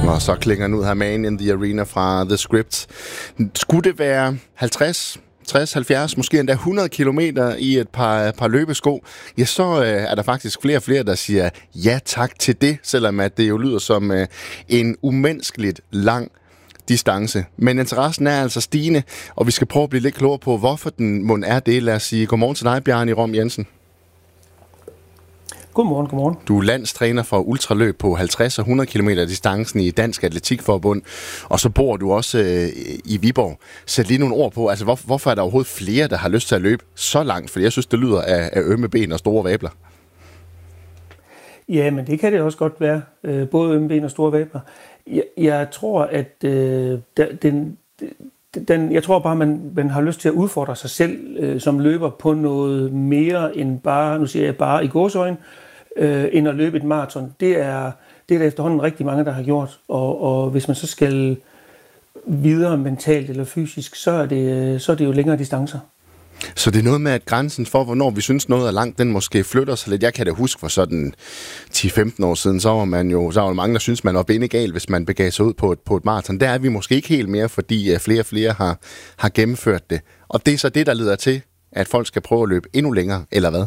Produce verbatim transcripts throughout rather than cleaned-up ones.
Og så klinger den ud her, Man in the Arena fra The Script. Skulle det være halvtreds, tres, halvfjerds, måske endda hundrede kilometer i et par, par løbesko, ja, så øh, er der faktisk flere og flere, der siger ja tak til det, selvom at det jo lyder som øh, en umenneskeligt lang distance. Men interessen er altså stigende, og vi skal prøve at blive lidt klogere på, hvorfor den mon er det. Lad os sige godmorgen til dig, Bjarne Rom Jensen. Godmorgen, godmorgen. Du er landstræner for ultraløb på halvtreds og hundrede kilometer distancen i Dansk Atletikforbund, og så bor du også øh, i Viborg. Sæt lige nogle ord på, altså hvor, hvorfor er der overhovedet flere, der har lyst til at løbe så langt? For jeg synes, det lyder af, af ømme ben og store vabler. Ja, men det kan det også godt være. Øh, både ømme ben og store vabler. Jeg, jeg tror, at øh, den, den, jeg tror bare, man, man har lyst til at udfordre sig selv øh, som løber på noget mere end bare, nu siger jeg bare i gåseøjne, øh, end at løbe et maraton. Det er, det er der efterhånden rigtig mange, der har gjort. Og, og hvis man så skal videre mentalt eller fysisk, så er det, så er det jo længere distancer. Så det er noget med, at grænsen for, hvornår vi synes noget er langt, den måske flytter sig lidt. Jeg kan da huske for sådan ti femten år siden, så var man jo, så var der mange, der synes, man var bendegal, hvis man begav sig ud på et, på et maraton. Der er vi måske ikke helt mere, fordi flere og flere har, har gennemført det. Og det er så det, der leder til, at folk skal prøve at løbe endnu længere, eller hvad?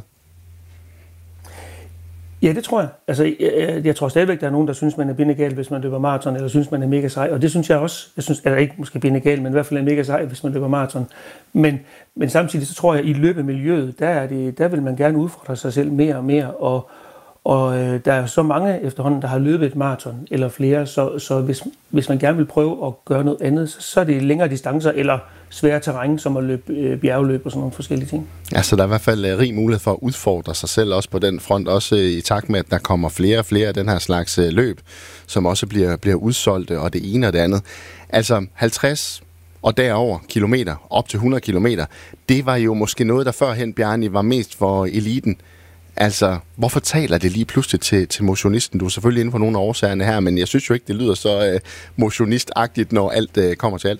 Ja, det tror jeg. Altså, jeg, jeg, jeg tror stadigvæk, der er nogen, der synes, man er bindegal, hvis man løber maraton, eller synes, man er mega sej. Og det synes jeg også. Jeg synes, eller ikke måske bindegal, men i hvert fald er mega sej, hvis man løber maraton. Men, men samtidig så tror jeg, at i løbemiljøet, der, er det, der vil man gerne udfordre sig selv mere og mere. Og, og øh, der er så mange efterhånden, der har løbet et maraton eller flere. Så, så hvis, hvis man gerne vil prøve at gøre noget andet, så, så er det længere distancer eller svære terræn, som at løbe øh, bjergløb og sådan nogle forskellige ting. Ja, så der er i hvert fald uh, rig mulighed for at udfordre sig selv også på den front, også uh, i takt med, at der kommer flere og flere af den her slags uh, løb, som også bliver, bliver udsolgte, og det ene og det andet. Altså halvtreds og derover kilometer, op til hundrede kilometer, det var jo måske noget, der førhen, Bjarne, var mest for eliten. Altså, hvorfor taler det lige pludselig til, til motionisten? Du er selvfølgelig inde på nogle af årsagerne her, men jeg synes jo ikke, det lyder så uh, motionistagtigt, når alt uh, kommer til alt.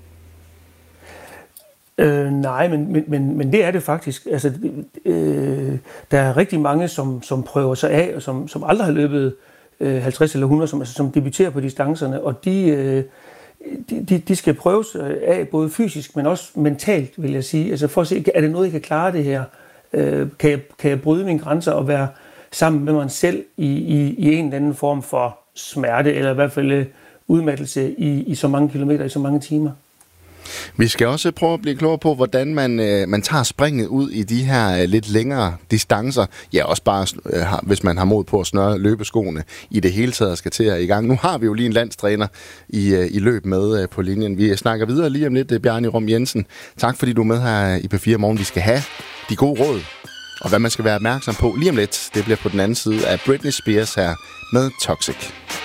Øh, nej, men, men, men, men det er det faktisk. Altså, øh, der er rigtig mange, som, som prøver sig af, og som, som aldrig har løbet øh, halvtreds eller hundrede, som, altså, som debuterer på distancerne, og de, øh, de, de skal prøve sig af både fysisk, men også mentalt, vil jeg sige. Altså for at se, er det noget, jeg kan klare det her? Øh, kan, jeg, kan jeg bryde mine grænser og være sammen med mig selv i, i, i en eller anden form for smerte, eller i hvert fald udmattelse i, i så mange kilometer, i så mange timer? Vi skal også prøve at blive klogere på, hvordan man, øh, man tager springet ud i de her øh, lidt længere distancer. Ja, også bare, øh, hvis man har mod på at snøre løbeskoene i det hele taget skal til at i gang. Nu har vi jo lige en landstræner i, øh, i løb med øh, på linjen. Vi snakker videre lige om lidt, øh, Bjarne Rom Jensen. Tak fordi du er med her i P fire Morgen. Vi skal have de gode råd, og hvad man skal være opmærksom på lige om lidt. Det bliver på den anden side af Britney Spears her med Toxic.